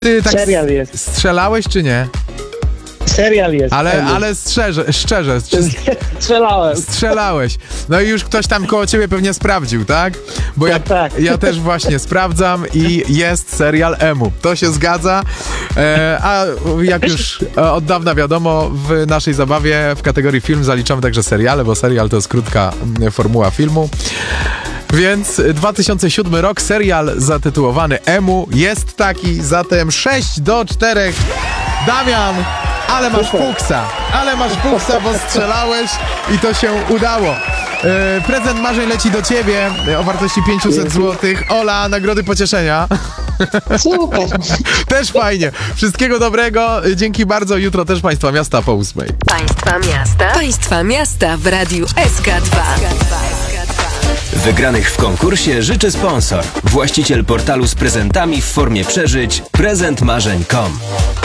Ty tak Serial jest. strzelałeś czy nie? Serial jest. Ale szczerze, Strzelałem. strzelałeś. No i już ktoś tam koło ciebie pewnie sprawdził, tak? Bo Tak. ja też właśnie sprawdzam i jest serial Emu. To się zgadza. A jak już od dawna wiadomo, w naszej zabawie w kategorii film zaliczamy także seriale, bo serial to jest krótka formuła filmu. Więc 2007 rok, serial zatytułowany Emu jest taki, zatem 6-4. Damian, ale masz fuksa, bo strzelałeś i to się udało. Prezent marzeń leci do ciebie o wartości 500 zł. Ola, nagrody pocieszenia. Super. Też fajnie. Wszystkiego dobrego. Dzięki bardzo. Jutro też Państwa Miasta po 8. Państwa Miasta w Radiu SK2. Wygranych w konkursie życzy sponsor. Właściciel portalu z prezentami w formie przeżyć prezentmarzeń.com.